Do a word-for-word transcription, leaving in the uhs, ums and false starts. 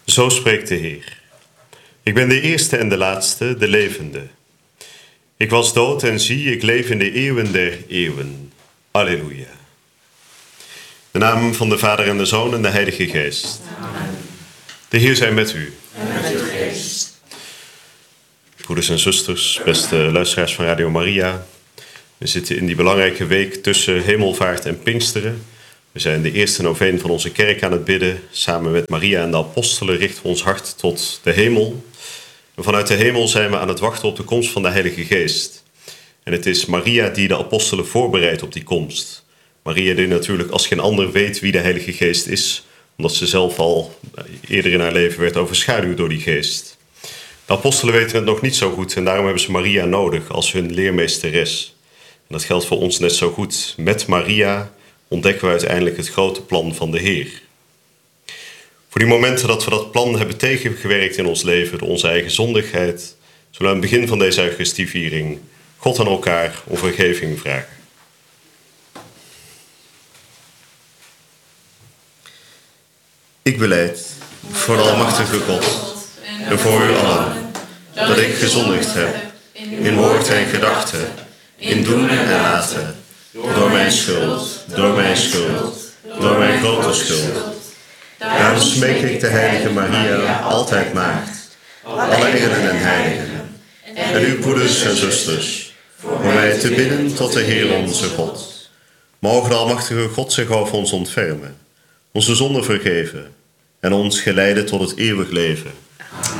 Zo spreekt de Heer. Ik ben de eerste en de laatste, de levende. Ik was dood en zie, ik leef in de eeuwen der eeuwen. Alleluia. De naam van de Vader en de Zoon en de Heilige Geest. Amen. De Heer zij met u. En met uw geest. Broeders en zusters, beste luisteraars van Radio Maria. We zitten in die belangrijke week tussen Hemelvaart en Pinksteren. We zijn de eerste noveen van onze kerk aan het bidden. Samen met Maria en de apostelen richten we ons hart tot de hemel. En vanuit de hemel zijn we aan het wachten op de komst van de Heilige Geest. En het is Maria die de apostelen voorbereidt op die komst. Maria die natuurlijk als geen ander weet wie de Heilige Geest is, omdat ze zelf al eerder in haar leven werd overschaduwd door die geest. De apostelen weten het nog niet zo goed en daarom hebben ze Maria nodig als hun leermeesteres. En dat geldt voor ons net zo goed. Met Maria ontdekken we uiteindelijk het grote plan van de Heer. Voor die momenten dat we dat plan hebben tegengewerkt in ons leven, door onze eigen zondigheid, zullen we aan het begin van deze Eucharistieviering God aan elkaar om vergeving vragen. Ik belijd voor de Almachtige God en voor u allen dat ik gezondigd heb in woord en gedachte, in doen en laten, door mijn schuld, door mijn schuld, door mijn grote schuld. Daarom smeek ik de heilige Maria, altijd maagd, alle engelen en heiligen, en uw broeders en zusters, voor mij te bidden tot de Heer onze God. Mogen de Almachtige God zich over ons ontfermen, onze zonden vergeven en ons geleiden tot het eeuwig leven.